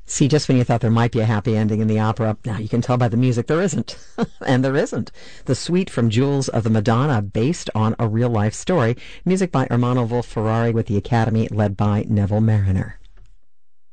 See, just when you thought there might be a happy ending in the opera, now you can tell by the music there isn't. And there isn't. The suite from Jewels of the Madonna, based on a real-life story. Music by Ermanno Wolf-Ferrari with the Academy, led by Neville Mariner.